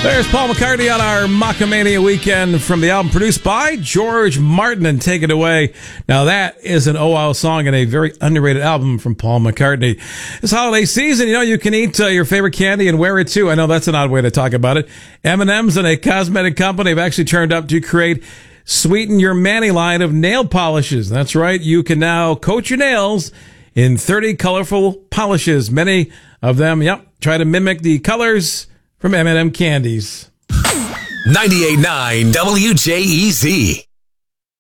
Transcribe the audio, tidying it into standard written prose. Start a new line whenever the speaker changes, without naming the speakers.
There's Paul McCartney on our Macamania weekend from the album produced by George Martin, and Take It Away. Now that is an oh-wow song and a very underrated album from Paul McCartney. This holiday season, you can eat your favorite candy and wear it too. I know that's an odd way to talk about it. M&M's and a cosmetic company have actually turned up to create Sweeten Your Manny line of nail polishes. That's right. You can now coat your nails in 30 colorful polishes. Many of them, try to mimic the colors from M&M candies.
98.9 WJEZ.